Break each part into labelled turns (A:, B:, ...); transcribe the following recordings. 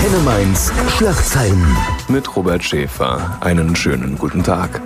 A: Antenne Mainz Schlagzeilen.
B: Mit Robert Schäfer. Einen schönen guten Tag.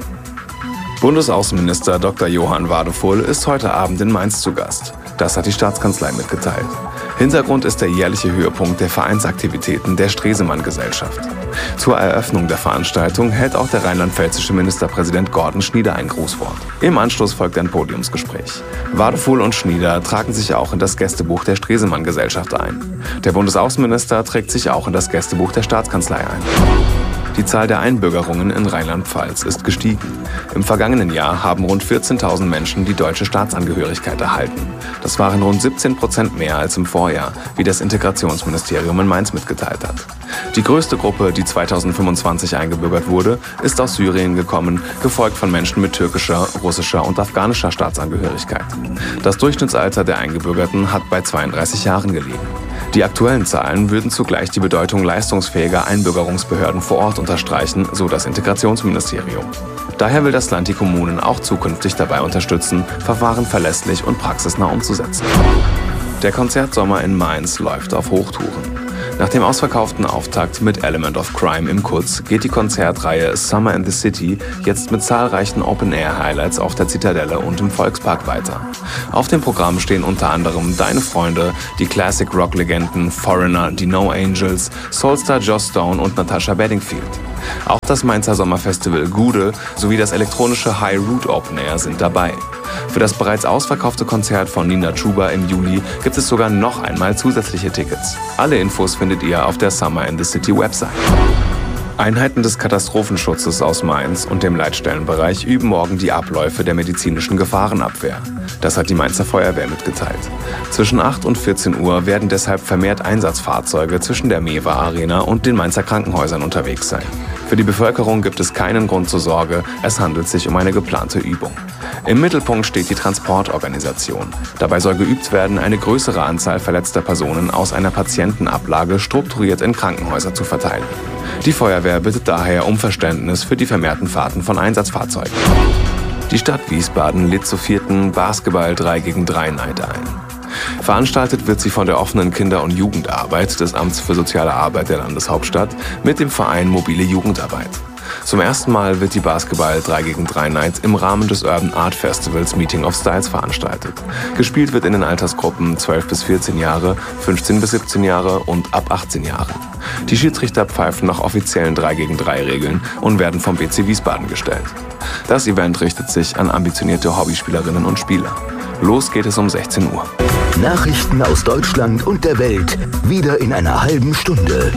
B: Bundesaußenminister Dr. Johann Wadefull ist heute Abend in Mainz zu Gast. Das hat die Staatskanzlei mitgeteilt. Hintergrund ist der jährliche Höhepunkt der Vereinsaktivitäten der Stresemann-Gesellschaft. Zur Eröffnung der Veranstaltung hält auch der rheinland-pfälzische Ministerpräsident Gordon Schnieder ein Grußwort. Im Anschluss folgt ein Podiumsgespräch. Wadefull und Schnieder tragen sich auch in das Gästebuch der Stresemann-Gesellschaft ein. Der Bundesaußenminister trägt sich auch in das Gästebuch der Staatskanzlei ein. Die Zahl der Einbürgerungen in Rheinland-Pfalz ist gestiegen. Im vergangenen Jahr haben rund 14.000 Menschen die deutsche Staatsangehörigkeit erhalten. Das waren rund 17% mehr als im Vorjahr, wie das Integrationsministerium in Mainz mitgeteilt hat. Die größte Gruppe, die 2025 eingebürgert wurde, ist aus Syrien gekommen, gefolgt von Menschen mit türkischer, russischer und afghanischer Staatsangehörigkeit. Das Durchschnittsalter der Eingebürgerten hat bei 32 Jahren gelegen. Die aktuellen Zahlen würden zugleich die Bedeutung leistungsfähiger Einbürgerungsbehörden vor Ort unterstreichen, so das Integrationsministerium. Daher will das Land die Kommunen auch zukünftig dabei unterstützen, Verfahren verlässlich und praxisnah umzusetzen. Der Konzertsommer in Mainz läuft auf Hochtouren. Nach dem ausverkauften Auftakt mit Element of Crime im Kutz geht die Konzertreihe Summer in the City jetzt mit zahlreichen Open-Air-Highlights auf der Zitadelle und im Volkspark weiter. Auf dem Programm stehen unter anderem Deine Freunde, die Classic-Rock-Legenden Foreigner, die No Angels, Soulstar Joss Stone und Natasha Bedingfield. Auch das Mainzer Sommerfestival Gude sowie das elektronische High Root Open Air sind dabei. Für das bereits ausverkaufte Konzert von Nina Chuba im Juli gibt es sogar noch einmal zusätzliche Tickets. Alle Infos findet ihr auf der Summer in the City Website. Einheiten des Katastrophenschutzes aus Mainz und dem Leitstellenbereich üben morgen die Abläufe der medizinischen Gefahrenabwehr. Das hat die Mainzer Feuerwehr mitgeteilt. Zwischen 8 und 14 Uhr werden deshalb vermehrt Einsatzfahrzeuge zwischen der Mewa Arena und den Mainzer Krankenhäusern unterwegs sein. Für die Bevölkerung gibt es keinen Grund zur Sorge, es handelt sich um eine geplante Übung. Im Mittelpunkt steht die Transportorganisation. Dabei soll geübt werden, eine größere Anzahl verletzter Personen aus einer Patientenablage strukturiert in Krankenhäuser zu verteilen. Die Feuerwehr bittet daher um Verständnis für die vermehrten Fahrten von Einsatzfahrzeugen. Die Stadt Wiesbaden lädt zur 4. Basketball 3 gegen 3 Night ein. Veranstaltet wird sie von der offenen Kinder- und Jugendarbeit des Amts für Soziale Arbeit der Landeshauptstadt mit dem Verein Mobile Jugendarbeit. Zum ersten Mal wird die Basketball 3 gegen 3 Night im Rahmen des Urban Art Festivals Meeting of Styles veranstaltet. Gespielt wird in den Altersgruppen 12 bis 14 Jahre, 15 bis 17 Jahre und ab 18 Jahren. Die Schiedsrichter pfeifen nach offiziellen 3 gegen 3 Regeln und werden vom BC Wiesbaden gestellt. Das Event richtet sich an ambitionierte Hobbyspielerinnen und Spieler. Los geht es um 16 Uhr.
A: Nachrichten aus Deutschland und der Welt wieder in einer halben Stunde.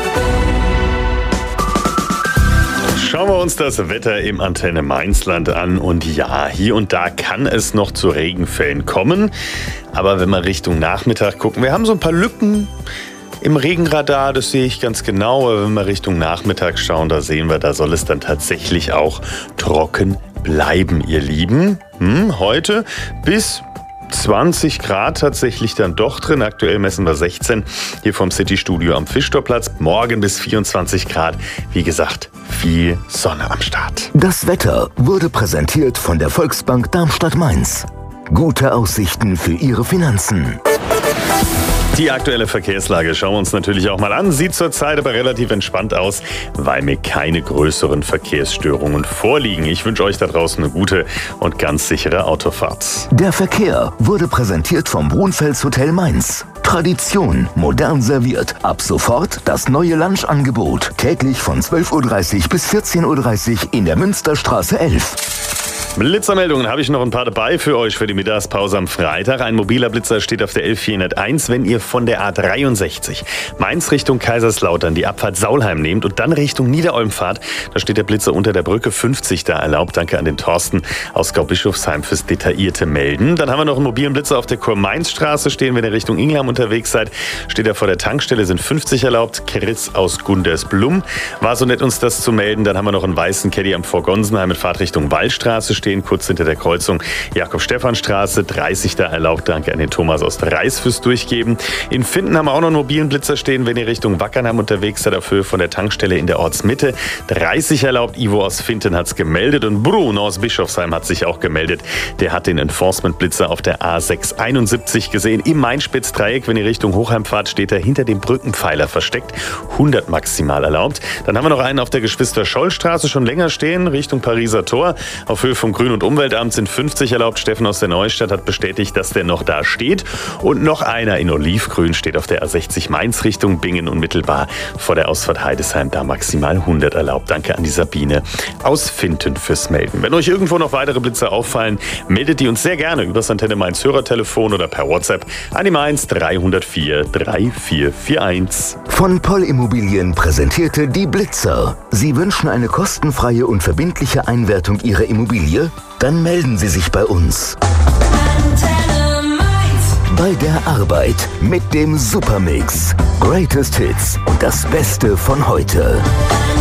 C: Schauen wir uns das Wetter im Antenne Mainzland an. Und ja, hier und da kann es noch zu Regenfällen kommen. Aber wenn wir Richtung Nachmittag gucken, wir haben so ein paar Lücken im Regenradar, das sehe ich ganz genau. Aber wenn wir Richtung Nachmittag schauen, da sehen wir, da soll es dann tatsächlich auch trocken bleiben, ihr Lieben. Heute bis 20 Grad tatsächlich dann doch drin. Aktuell messen wir 16 hier vom City-Studio am Fischtorplatz. Morgen bis 24 Grad. Wie gesagt, viel Sonne am Start.
A: Das Wetter wurde präsentiert von der Volksbank Darmstadt-Mainz. Gute Aussichten für Ihre Finanzen.
C: Die aktuelle Verkehrslage schauen wir uns natürlich auch mal an. Sieht zurzeit aber relativ entspannt aus, weil mir keine größeren Verkehrsstörungen vorliegen. Ich wünsche euch da draußen eine gute und ganz sichere Autofahrt.
A: Der Verkehr wurde präsentiert vom Brunfels Hotel Mainz. Tradition, modern serviert. Ab sofort das neue Lunchangebot. Täglich von 12.30 Uhr bis 14.30 Uhr in der Münsterstraße 11.
C: Blitzermeldungen habe ich noch ein paar dabei für euch für die Mittagspause am Freitag. Ein mobiler Blitzer steht auf der 11401, wenn ihr von der A63 Mainz Richtung Kaiserslautern die Abfahrt Saulheim nehmt und dann Richtung Niederolm fahrt. Da steht der Blitzer unter der Brücke 50 da erlaubt. Danke an den Thorsten aus Gaubischofsheim fürs detaillierte Melden. Dann haben wir noch einen mobilen Blitzer auf der Kur-Mainz-Straße stehen. Wenn ihr Richtung Ingelheim unterwegs seid, steht er vor der Tankstelle, sind 50 erlaubt. Chris aus Gundersblum war so nett, uns das zu melden. Dann haben wir noch einen weißen Caddy am Vorgonsenheim mit Fahrtrichtung Wallstraße stehen, kurz hinter der Kreuzung Jakob-Stephan-Straße. 30 da erlaubt. Danke an den Thomas aus der Reis fürs Durchgeben. In Finden haben wir auch noch einen mobilen Blitzer stehen, wenn ihr Richtung Wackernheim unterwegs seid, auf Höhe von der Tankstelle in der Ortsmitte. 30 erlaubt. Ivo aus Finden hat es gemeldet und Bruno aus Bischofsheim hat sich auch gemeldet. Der hat den Enforcement-Blitzer auf der A671 gesehen. Im Main-Spitz-Dreieck, wenn ihr Richtung Hochheim fahrt, steht er hinter dem Brückenpfeiler versteckt. 100 maximal erlaubt. Dann haben wir noch einen auf der Geschwister-Scholl-Straße schon länger stehen, Richtung Pariser Tor. Auf Höhe vom Grün- und Umweltamt sind 50 erlaubt. Steffen aus der Neustadt hat bestätigt, dass der noch da steht. Und noch einer in Olivgrün steht auf der A60 Mainz Richtung Bingen, unmittelbar vor der Ausfahrt Heidesheim. Da maximal 100 erlaubt. Danke an die Sabine aus Finden fürs Melden. Wenn euch irgendwo noch weitere Blitzer auffallen, meldet die uns sehr gerne über das Antenne Mainz Hörertelefon oder per WhatsApp an die Mainz 304 3441.
A: Von Poll Immobilien präsentierte die Blitzer. Sie wünschen eine kostenfreie und verbindliche Einwertung Ihrer Immobilie? Dann melden Sie sich bei uns. Bei der Arbeit mit dem Supermix. Greatest Hits und das Beste von heute.